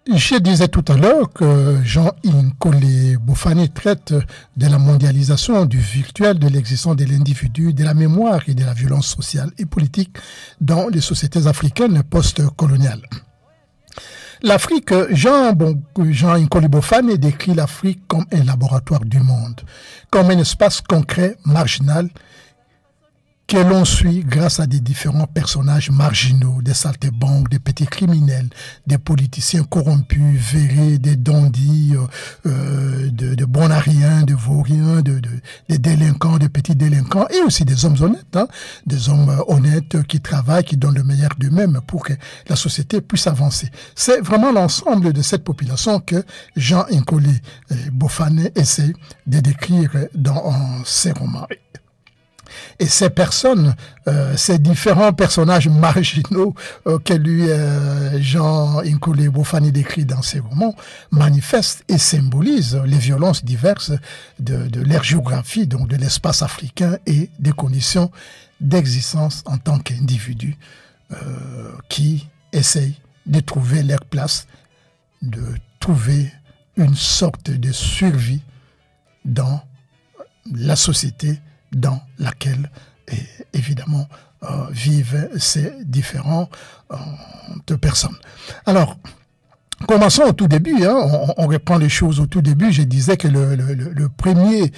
Je disais tout à l'heure que Jean-Nkole Bofani traite de la mondialisation, du virtuel, de l'existence de l'individu, de la mémoire et de la violence sociale et politique dans les sociétés africaines post-coloniales. L'Afrique, Jean-Nkole Bofani décrit l'Afrique comme un laboratoire du monde, comme un espace concret, marginal, que l'on suit grâce à des différents personnages marginaux, des saltimbanques, des petits criminels, des politiciens corrompus, vérés, des dandys, de bonariens, de vauriens, des délinquants, des petits délinquants, et aussi des hommes honnêtes, des hommes honnêtes qui travaillent, qui donnent le meilleur d'eux-mêmes pour que la société puisse avancer. C'est vraiment l'ensemble de cette population que Jean-Nkole Bofani essaie de décrire dans ses romans. Et ces personnes, ces différents personnages marginaux que lui, Jean-Nkole Bofani décrit dans ses romans, manifestent et symbolisent les violences diverses de leur géographie, donc de l'espace africain et des conditions d'existence en tant qu'individus qui essayent de trouver leur place, de trouver une sorte de survie dans la société dans laquelle, évidemment, vivent ces différentes personnes. Alors, commençons au tout début, on reprend les choses au tout début. Je disais que le premier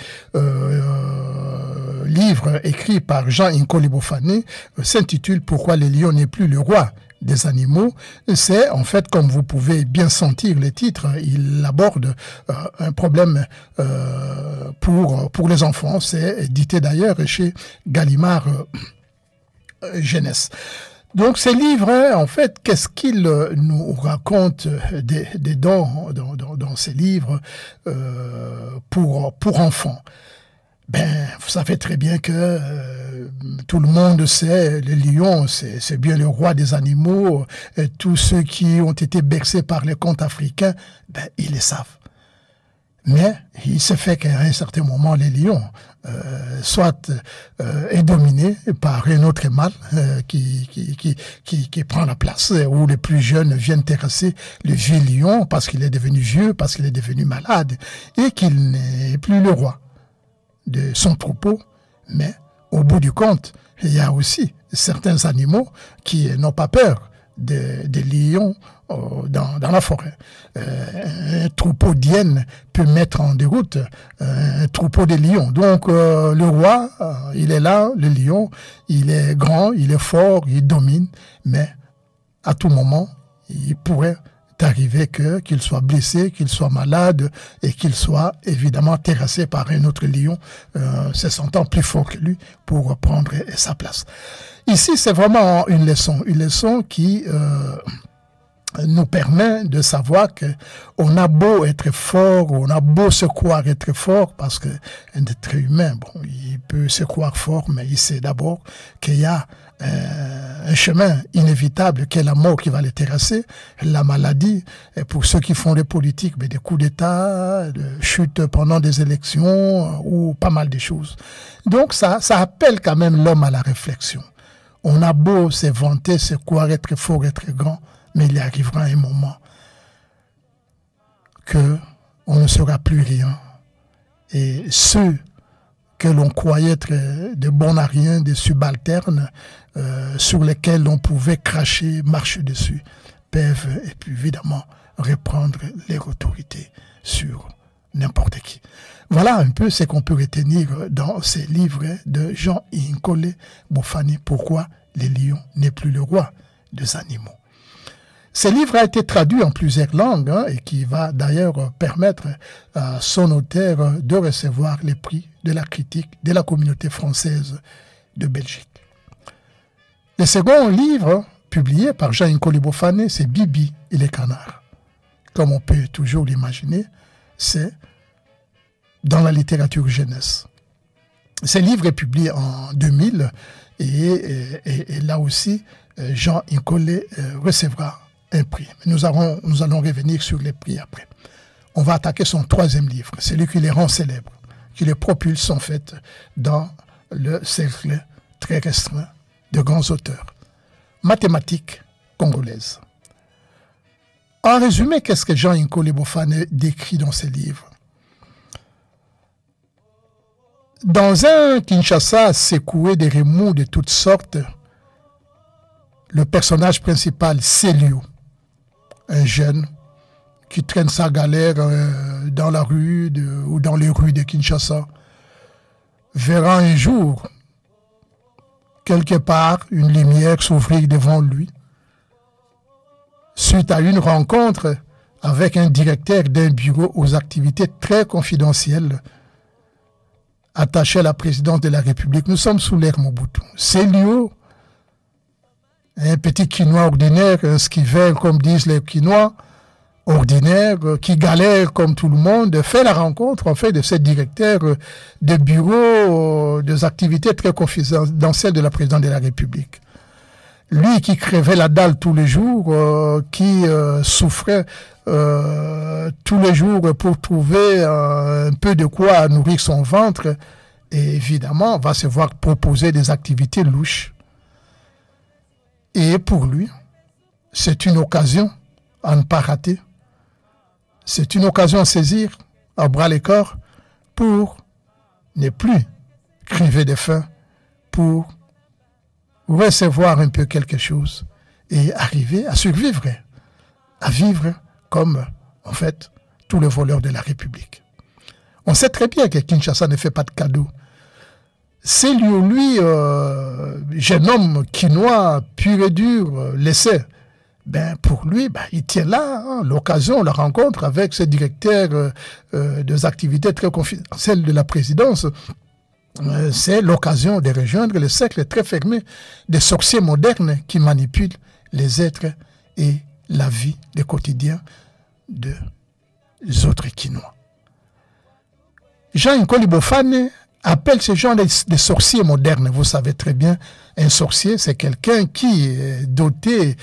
livre écrit par Jean-Nkole Bofani s'intitule « Pourquoi le lion n'est plus le roi ?» des animaux. C'est en fait, comme vous pouvez bien sentir le titre, il aborde un problème pour les enfants. C'est édité d'ailleurs chez Gallimard Jeunesse. Donc ces livres, en fait, qu'est-ce qu'il nous raconte dans ces livres pour enfants? Ben, vous savez très bien que tout le monde sait, le lion, c'est bien le roi des animaux. Et tous ceux qui ont été bercés par les contes africains, ben, ils le savent. Mais il se fait qu'à un certain moment, les lions soit est dominé par un autre mâle qui prend la place, où les plus jeunes viennent terrasser le vieux lion parce qu'il est devenu vieux, parce qu'il est devenu malade, et qu'il n'est plus le roi de son troupeau. Mais au bout du compte, il y a aussi certains animaux qui n'ont pas peur des lions dans la forêt. Un troupeau d'hyènes peut mettre en déroute un troupeau de lions. Donc le roi, il est là, le lion, il est grand, il est fort, il domine, mais à tout moment, il pourrait arriver qu'il soit blessé, qu'il soit malade et qu'il soit évidemment terrassé par un autre lion se sentant plus fort que lui pour prendre sa place. Ici, c'est vraiment une leçon qui nous permet de savoir que on a beau être fort, on a beau se croire être fort, parce que un être humain, bon, il peut se croire fort, mais il sait d'abord qu'il y a un chemin inévitable qui est la mort qui va les terrasser, la maladie, et pour ceux qui font des politiques, mais des coups d'État, de chutes pendant des élections, ou pas mal de choses. Donc ça appelle quand même l'homme à la réflexion. On a beau se vanter, se croire être fort, être grand, mais il arrivera un moment que on ne sera plus rien. Et ceux que l'on croyait être des bonariens, des subalternes, sur lesquels on pouvait cracher, marcher dessus, peuvent et puis évidemment reprendre leur autorité sur n'importe qui. Voilà un peu ce qu'on peut retenir dans ces livres de Jean-Nkole Bofani, Pourquoi le lion n'est plus le roi des animaux. Ce livre a été traduit en plusieurs langues et qui va d'ailleurs permettre à son auteur de recevoir les prix de la critique de la communauté française de Belgique. Le second livre publié par Jean-Nkole Bofani, c'est Bibi et les canards. Comme on peut toujours l'imaginer, c'est dans la littérature jeunesse. Ce livre est publié en 2000 et là aussi, Jean-Nkole recevra un prix. Nous allons revenir sur les prix après. On va attaquer son troisième livre, celui qui les rend célèbres, qui les propulse en fait dans le cercle très restreint de grands auteurs. Mathématiques congolaises. En résumé, qu'est-ce que Jean Inkole Bofane décrit dans ses livres? Dans un Kinshasa secoué de remous de toutes sortes, le personnage principal, Célio, un jeune qui traîne sa galère dans la rue ou dans les rues de Kinshasa, verra un jour, quelque part, une lumière s'ouvrir devant lui, suite à une rencontre avec un directeur d'un bureau aux activités très confidentielles attaché à la présidence de la République. Nous sommes sous l'ère Mobutu. Célio, un petit Quinois ordinaire, un skiver, comme disent les Quinois, ordinaire, qui galère comme tout le monde, fait la rencontre en fait de ce directeur de bureau des activités très confidentielles de la présidence de la République. Lui qui crevait la dalle tous les jours, qui souffrait tous les jours pour trouver un peu de quoi nourrir son ventre, et évidemment va se voir proposer des activités louches. Et pour lui, c'est une occasion à ne pas rater. C'est une occasion à saisir à bras le corps pour ne plus crever de faim, pour recevoir un peu quelque chose et arriver à survivre, à vivre comme, en fait, tous les voleurs de la République. On sait très bien que Kinshasa ne fait pas de cadeaux. C'est lui, jeune homme quinois, pur et dur, laissé. Ben pour lui, il tient là, hein, l'occasion, la rencontre avec ce directeur des activités très confidentielles de la présidence. C'est l'occasion de rejoindre le cercle très fermé des sorciers modernes qui manipulent les êtres et la vie, le quotidien des autres Quinois. Jean Inkole Bofane appelle ce genre de sorciers modernes. Vous savez très bien, un sorcier, c'est quelqu'un qui est doté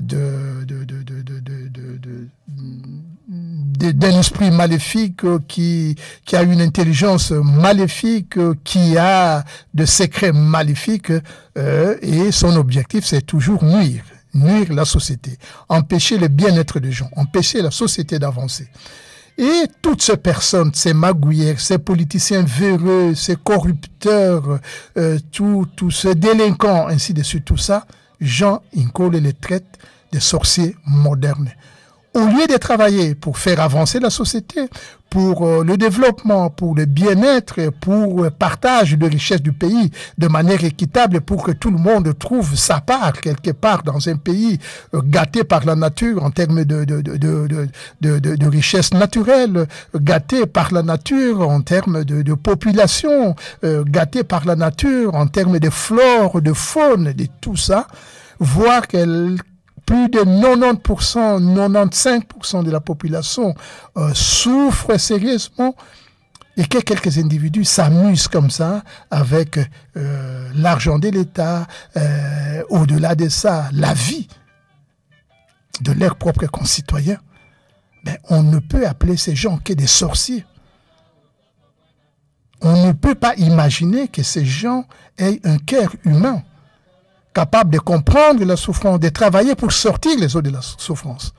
d'un esprit maléfique, qui a une intelligence maléfique, qui a de secrets maléfiques, et son objectif, c'est toujours nuire la société, empêcher le bien-être des gens, empêcher la société d'avancer. Et toutes ces personnes, ces magouilleurs, ces politiciens véreux, ces corrupteurs, tous ces délinquants, ainsi de suite, tout ça, Jean Inkole les traite de sorciers modernes. Au lieu de travailler pour faire avancer la société, pour le développement, pour le bien-être, pour le partage de richesses du pays de manière équitable, pour que tout le monde trouve sa part quelque part dans un pays gâté par la nature en termes de richesses naturelles, gâté par la nature en termes de population, gâté par la nature en termes de flore, de faune, de tout ça, voir qu'elle plus de 90%, 95% de la population souffre sérieusement et que quelques individus s'amusent comme ça avec l'argent de l'État, au-delà de ça, la vie de leurs propres concitoyens. Ben, on ne peut appeler ces gens que des sorciers. On ne peut pas imaginer que ces gens aient un cœur humain, capable de comprendre la souffrance, de travailler pour sortir les autres de la souffrance.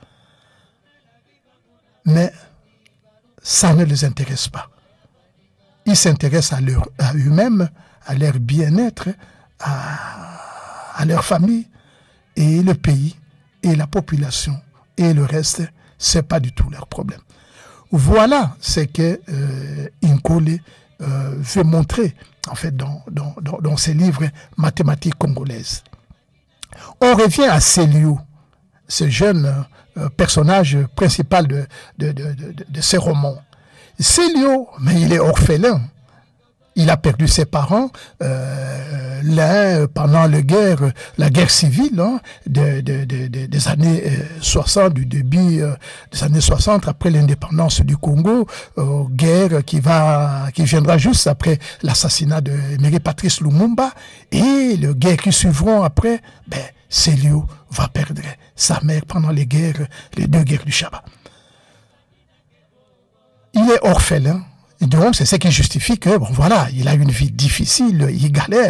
Mais ça ne les intéresse pas. Ils s'intéressent à eux-mêmes, à leur bien-être, à leur famille, et le pays, et la population, et le reste, c'est pas du tout leur problème. Voilà ce que Inkole veut montrer en fait dans ses livres Mathématiques congolaises. On revient à Célio, ce jeune personnage principal de ces romans. Célio, mais il est orphelin. Il a perdu ses parents, l'un pendant la guerre civile des années 60, du début des années 60, après l'indépendance du Congo, guerre qui viendra juste après l'assassinat de Aimé Patrice Lumumba, et les guerres qui suivront après, Célio va perdre sa mère pendant les deux guerres du Chaba. Il est orphelin. Et donc, c'est ce qui justifie que, bon, voilà, il a une vie difficile, il galère,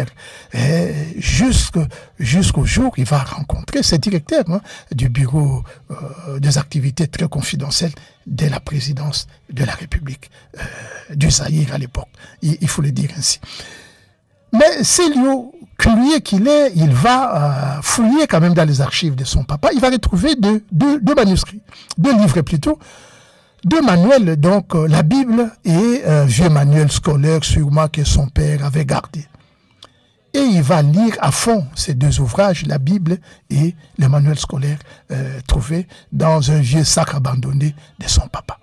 jusqu'au jour où il va rencontrer ce directeur du bureau des activités très confidentielles de la présidence de la République du Zaïre à l'époque. Il faut le dire ainsi. Mais Célio, curieux qu'il est, il va fouiller quand même dans les archives de son papa. Il va retrouver deux manuscrits, deux livres plutôt, deux manuels, donc la Bible et un vieux manuel scolaire sûrement que son père avait gardé. Et il va lire à fond ces deux ouvrages, la Bible et le manuel scolaire trouvé dans un vieux sac abandonné de son papa.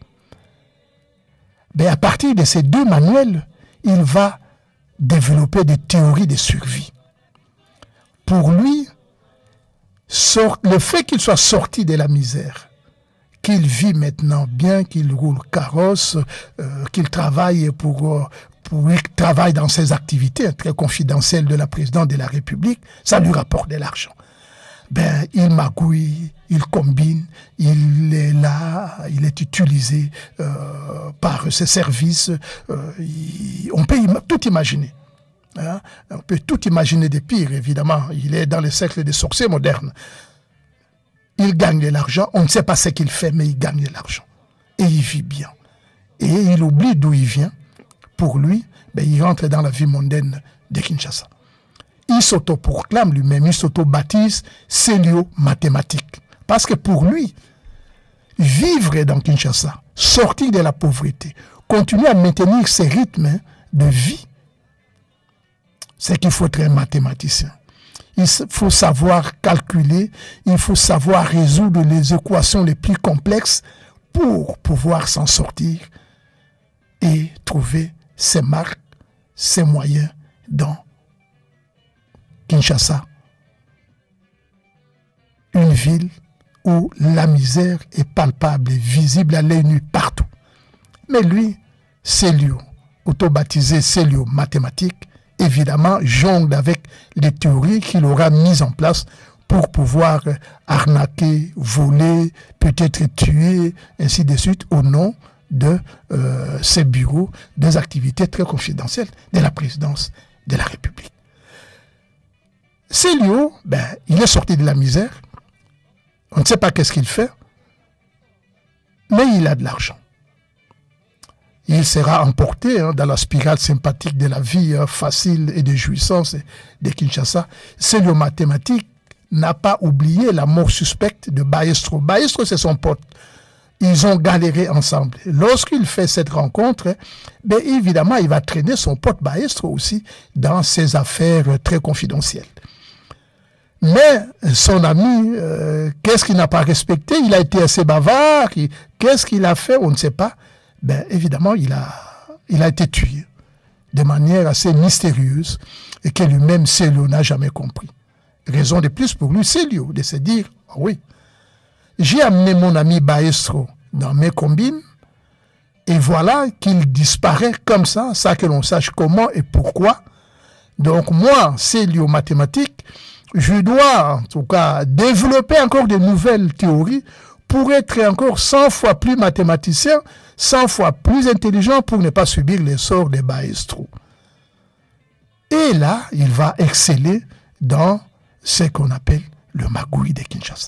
Mais à partir de ces deux manuels, il va développer des théories de survie. Pour lui, le fait qu'il soit sorti de la misère, qu'il vit maintenant bien, qu'il roule carrosse, qu'il travaille il travaille dans ses activités très confidentielles de la présidente de la République, ça lui rapporte de l'argent. Il magouille, il combine, il est là, il est utilisé par ses services. On peut tout imaginer. Hein? On peut tout imaginer de pire, évidemment. Il est dans le cercle des sorciers modernes. Il gagne de l'argent, on ne sait pas ce qu'il fait, mais il gagne de l'argent. Et il vit bien. Et il oublie d'où il vient. Pour lui, il rentre dans la vie mondaine de Kinshasa. Il s'auto-proclame lui-même, il s'auto-baptise Célio mathématique. Parce que pour lui, vivre dans Kinshasa, sortir de la pauvreté, continuer à maintenir ses rythmes de vie, c'est qu'il faut être un mathématicien. Il faut savoir calculer, il faut savoir résoudre les équations les plus complexes pour pouvoir s'en sortir et trouver ses marques, ses moyens dans Kinshasa, une ville où la misère est palpable et visible à l'œil nu partout. Mais lui, Célio, auto-baptisé Célio mathématique, évidemment, jongle avec les théories qu'il aura mises en place pour pouvoir arnaquer, voler, peut-être tuer, ainsi de suite, au nom de ces bureaux, des activités très confidentielles de la présidence de la République. Célio, il est sorti de la misère, on ne sait pas qu'est-ce qu'il fait, mais il a de l'argent. Il sera emporté dans la spirale sympathique de la vie facile et de jouissance de Kinshasa. Célio mathématique n'a pas oublié la mort suspecte de Baestro. Baestro, c'est son pote. Ils ont galéré ensemble. Lorsqu'il fait cette rencontre, évidemment, il va traîner son pote Baestro aussi dans ses affaires très confidentielles. Mais son ami, qu'est-ce qu'il n'a pas respecté? Il a été assez bavard. Qu'est-ce qu'il a fait? On ne sait pas. Évidemment, il a été tué de manière assez mystérieuse et que lui-même, Célio, n'a jamais compris. Raison de plus pour lui, Célio, de se dire, oui, j'ai amené mon ami Baestro dans mes combines et voilà qu'il disparaît comme ça, sans que l'on sache comment et pourquoi. Donc moi, Célio mathématique, je dois en tout cas développer encore de nouvelles théories pour être encore 100 fois plus mathématicien, 100 fois plus intelligent pour ne pas subir les sorts des Baestro. Et là, il va exceller dans ce qu'on appelle le magouille de Kinshasa.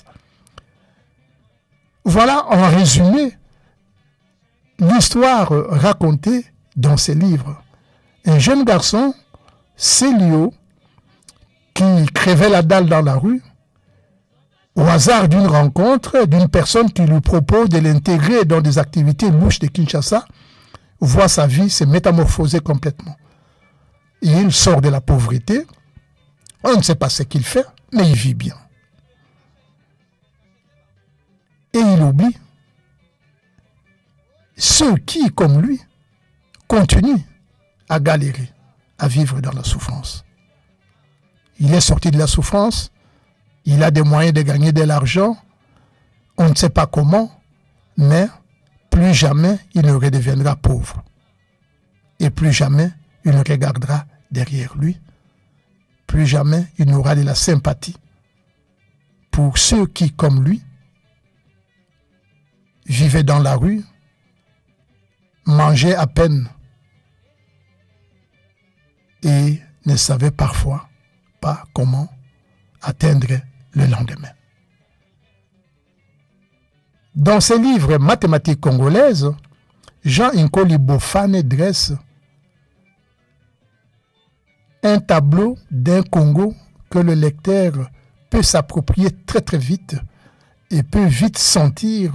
Voilà en résumé l'histoire racontée dans ces livres. Un jeune garçon, Célio, qui crevait la dalle dans la rue, au hasard d'une rencontre, d'une personne qui lui propose de l'intégrer dans des activités louches de Kinshasa, voit sa vie se métamorphoser complètement. Il sort de la pauvreté, on ne sait pas ce qu'il fait, mais il vit bien. Et il oublie ceux qui, comme lui, continuent à galérer, à vivre dans la souffrance. Il est sorti de la souffrance, il a des moyens de gagner de l'argent, on ne sait pas comment, mais plus jamais il ne redeviendra pauvre. Et plus jamais il ne regardera derrière lui, plus jamais il n'aura de la sympathie pour ceux qui, comme lui, vivaient dans la rue, mangeaient à peine et ne savait parfois pas comment atteindre le lendemain. Dans ses livres Mathématiques congolaises, Jean Nkoli Bofane dresse un tableau d'un Congo que le lecteur peut s'approprier très très vite et peut vite sentir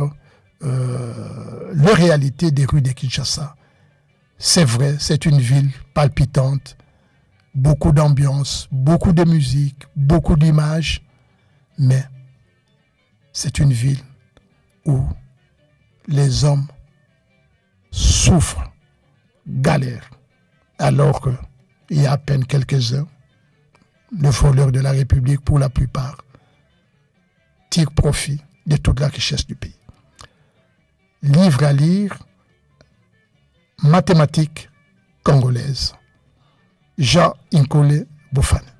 la réalité des rues de Kinshasa. C'est vrai, c'est une ville palpitante, beaucoup d'ambiance, beaucoup de musique, beaucoup d'images, mais c'est une ville où les hommes souffrent, galèrent, alors qu'il y a à peine quelques heures, les voleurs de la République, pour la plupart, tirent profit de toute la richesse du pays. Livre à lire, Mathématiques congolaises, Jean Nkoli Bofane.